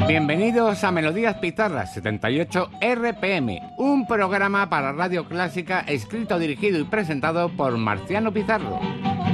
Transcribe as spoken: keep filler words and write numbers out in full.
Bienvenidos a Melodías Pizarras setenta y ocho R P M, un programa para radio clásica escrito, dirigido y presentado por Marciano Pizarro.